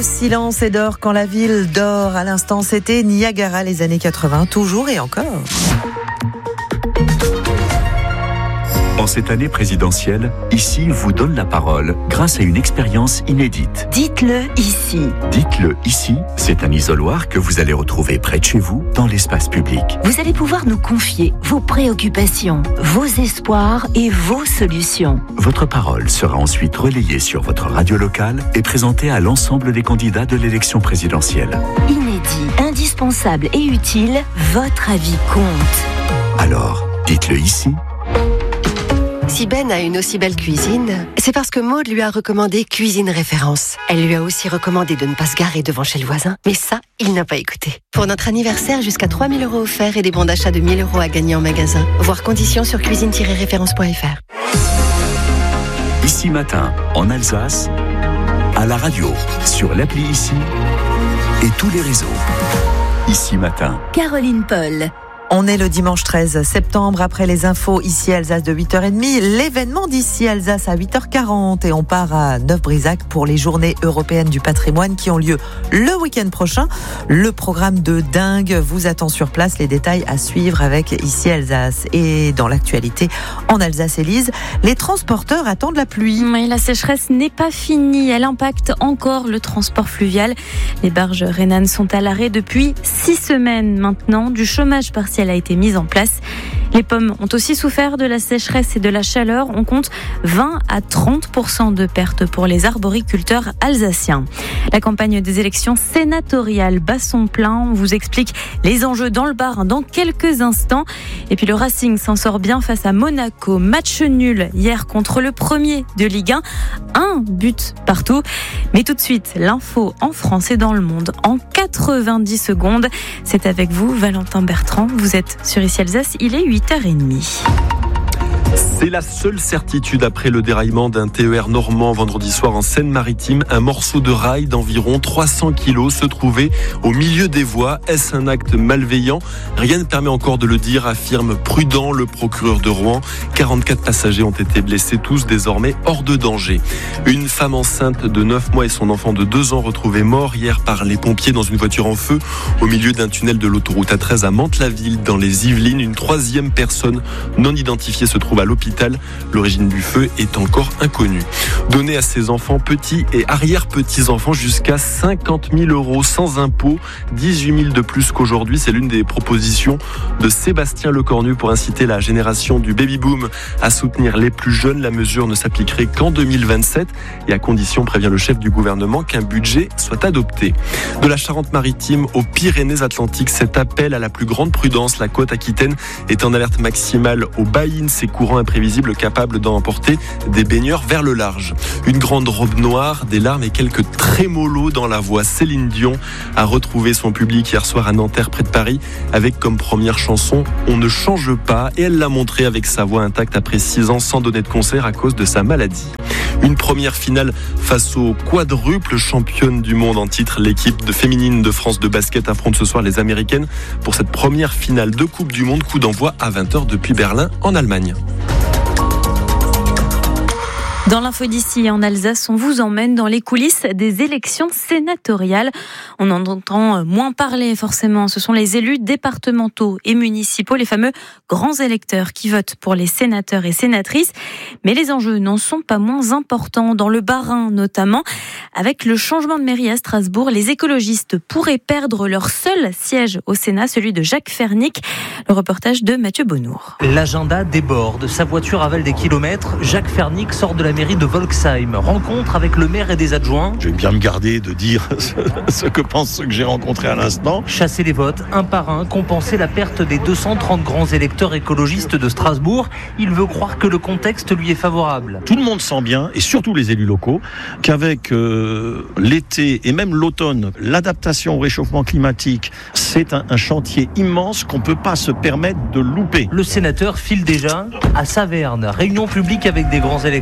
Silence et dort quand la ville dort. À l'instant, c'était Niagara, les années 80, toujours et encore. En cette année présidentielle, Ici vous donne la parole grâce à une expérience inédite. Dites-le ici. Dites-le ici, c'est un isoloir que vous allez retrouver près de chez vous, dans l'espace public. Vous allez pouvoir nous confier vos préoccupations, vos espoirs et vos solutions. Votre parole sera ensuite relayée sur votre radio locale et présentée à l'ensemble des candidats de l'élection présidentielle. Inédit, indispensable et utile, votre avis compte. Alors, dites-le ici. Si Ben a une aussi belle cuisine, c'est parce que Maud lui a recommandé Cuisine Référence. Elle lui a aussi recommandé de ne pas se garer devant chez le voisin, mais ça, il n'a pas écouté. Pour notre anniversaire, jusqu'à 3 000 € offerts et des bons d'achat de 1 000 € à gagner en magasin. Voir conditions sur cuisine-référence.fr. Ici matin, en Alsace, à la radio, sur l'appli Ici et tous les réseaux. Ici matin. Caroline Paul. On est le dimanche 13 septembre, après les infos Ici Alsace de 8h30, l'événement d'Ici Alsace à 8h40 et on part à Neuf-Brisach pour les journées européennes du patrimoine qui ont lieu le week-end prochain. Le programme de dingue vous attend sur place, les détails à suivre avec Ici Alsace. Et dans l'actualité, en Alsace-Élise, les transporteurs attendent la pluie. Mais la sécheresse n'est pas finie, elle impacte encore le transport fluvial. Les barges rhénanes sont à l'arrêt depuis 6 semaines maintenant, du chômage partiel a été mise en place. Les pommes ont aussi souffert de la sécheresse et de la chaleur. On compte 20 à 30% de pertes pour les arboriculteurs alsaciens. La campagne des élections sénatoriales bat son plein. On vous explique les enjeux dans le Bas-Rhin dans quelques instants. Et puis le Racing s'en sort bien face à Monaco. Match nul hier contre le premier de Ligue 1. 1 but partout. Mais tout de suite, l'info en France et dans le monde en 90 secondes. C'est avec vous, Valentin Bertrand. Vous êtes sur Ici Alsace, il est 8h30. C'est la seule certitude après le déraillement d'un TER normand vendredi soir en Seine-Maritime. Un morceau de rail d'environ 300 kilos se trouvait au milieu des voies. Est-ce un acte malveillant ? Rien ne permet encore de le dire, affirme prudent le procureur de Rouen. 44 passagers ont été blessés, tous désormais hors de danger. Une femme enceinte de 9 mois et son enfant de 2 ans retrouvés morts hier par les pompiers dans une voiture en feu au milieu d'un tunnel de l'autoroute A13 à Mantes-la-Ville dans les Yvelines. Une 3e personne non identifiée se trouve à l'hôpital. L'origine du feu est encore inconnue. Donner à ses enfants, petits et arrière-petits-enfants, jusqu'à 50 000 € sans impôt, 18 000 de plus qu'aujourd'hui. C'est l'une des propositions de Sébastien Lecornu pour inciter la génération du baby-boom à soutenir les plus jeunes. La mesure ne s'appliquerait qu'en 2027 et à condition, prévient le chef du gouvernement, qu'un budget soit adopté. De la Charente-Maritime aux Pyrénées-Atlantiques, cet appel à la plus grande prudence. La côte aquitaine est en alerte maximale au Baïn. Ces courants imprévisibles capables d'emporter des baigneurs vers le large. Une grande robe noire, des larmes et quelques trémolos dans la voix. Céline Dion a retrouvé son public hier soir à Nanterre, près de Paris, avec comme première chanson « On ne change pas ». Et elle l'a montré avec sa voix intacte après 6 ans sans donner de concert à cause de sa maladie. Une première finale face aux quadruples championnes du monde en titre. L'équipe féminine de France de basket affronte ce soir les Américaines pour cette première finale de Coupe du Monde. Coup d'envoi à 20h depuis Berlin en Allemagne. Dans l'info d'ici en Alsace, on vous emmène dans les coulisses des élections sénatoriales. On en entend moins parler forcément. Ce sont les élus départementaux et municipaux, les fameux grands électeurs qui votent pour les sénateurs et sénatrices. Mais les enjeux n'en sont pas moins importants. Dans le Bas-Rhin notamment, avec le changement de mairie à Strasbourg, les écologistes pourraient perdre leur seul siège au Sénat, celui de Jacques Fernic. Le reportage de Mathieu Bonnour. L'agenda déborde. Sa voiture avale des kilomètres. Jacques Fernic sort de la mairie de Volksheim. Rencontre avec le maire et des adjoints. Je vais bien me garder de dire ce que pensent ceux que j'ai rencontrés à l'instant. Chasser les votes, un par un, compenser la perte des 230 grands électeurs écologistes de Strasbourg. Il veut croire que le contexte lui est favorable. Tout le monde sent bien, et surtout les élus locaux, qu'avec l'été et même l'automne, l'adaptation au réchauffement climatique, c'est un chantier immense qu'on ne peut pas se permettre de louper. Le sénateur file déjà à Saverne. Réunion publique avec des grands électeurs.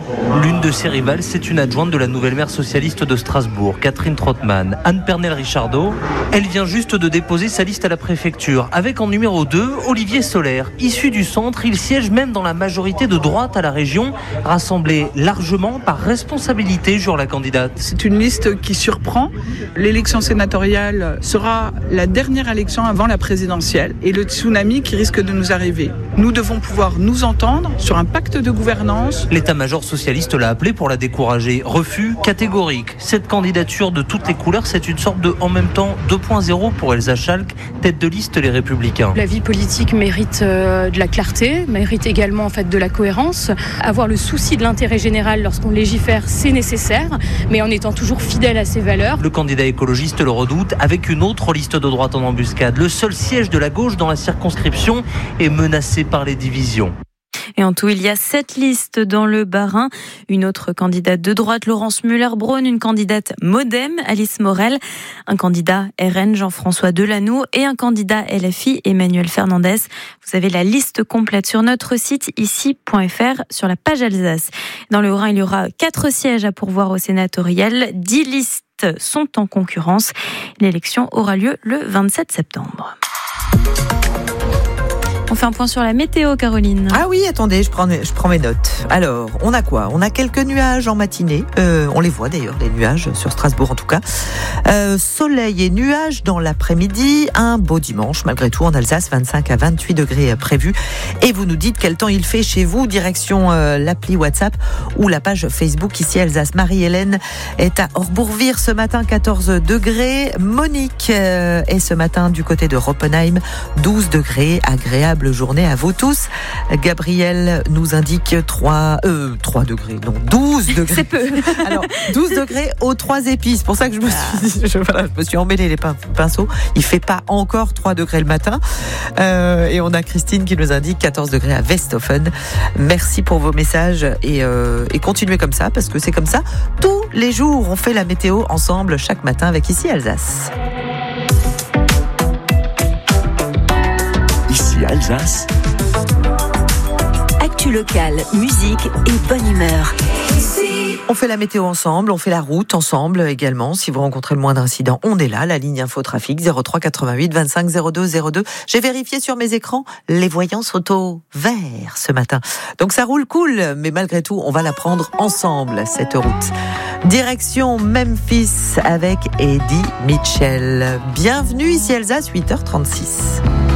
L'une de ses rivales, c'est une adjointe de la nouvelle maire socialiste de Strasbourg, Catherine Trottmann. Anne Pernel-Richardot, elle vient juste de déposer sa liste à la préfecture, avec en numéro 2, Olivier Soler. Issu du centre, il siège même dans la majorité de droite à la région, rassemblée largement par responsabilité, jure la candidate. C'est une liste qui surprend. L'élection sénatoriale sera la dernière élection avant la présidentielle et le tsunami qui risque de nous arriver. Nous devons pouvoir nous entendre sur un pacte de gouvernance. L'état-major socialiste l'a appelé pour la décourager. Refus catégorique. Cette candidature de toutes les couleurs, c'est une sorte de en même temps 2.0 pour Elsa Schalk, tête de liste Les Républicains. La vie politique mérite de la clarté, mérite également en fait de la cohérence. Avoir le souci de l'intérêt général lorsqu'on légifère, c'est nécessaire, mais en étant toujours fidèle à ses valeurs. Le candidat écologiste le redoute avec une autre liste de droite en embuscade. Le seul siège de la gauche dans la circonscription est menacé par les divisions. Et en tout, il y a 7 listes dans le Bas-Rhin. Une autre candidate de droite, Laurence Müller-Braun, une candidate Modem, Alice Morel, un candidat RN, Jean-François Delanoux, et un candidat LFI, Emmanuel Fernandez. Vous avez la liste complète sur notre site ici.fr sur la page Alsace. Dans le Haut-Rhin, il y aura 4 sièges à pourvoir au sénatorial. 10 listes sont en concurrence. L'élection aura lieu le 27 septembre. On fait un point sur la météo, Caroline. Ah oui, attendez, je prends mes notes. Alors, on a quoi ? On a quelques nuages en matinée. On les voit d'ailleurs, les nuages, sur Strasbourg en tout cas. Soleil et nuages dans l'après-midi. Un beau dimanche, malgré tout, en Alsace, 25 à 28 degrés prévus. Et vous nous dites quel temps il fait chez vous, direction l'appli WhatsApp ou la page Facebook ici Alsace. Marie-Hélène est à Orbourvire ce matin, 14 degrés. Monique est ce matin du côté de Roppenheim, 12 degrés, agréable journée à vous tous. Gabriel nous indique 3 degrés, non 12 degrés. C'est peu. Alors 12 degrés aux 3 épices. C'est pour ça que je me suis emmêlé les pinceaux. Il fait pas encore 3 degrés le matin. Et on a Christine qui nous indique 14 degrés à Westhofen. Merci pour vos messages et continuez comme ça parce que c'est comme ça tous les jours. On fait la météo ensemble chaque matin avec ici Alsace. Ici Alsace. Actu locale, musique et bonne humeur. On fait la météo ensemble, on fait la route ensemble également. Si vous rencontrez le moindre incident, on est là. La ligne info trafic 03 88 25 02 02. J'ai vérifié sur mes écrans, les voyants sont au vert ce matin. Donc ça roule cool, mais malgré tout, on va la prendre ensemble, cette route. Direction Memphis avec Eddie Mitchell. Bienvenue ici Alsace, 8h36.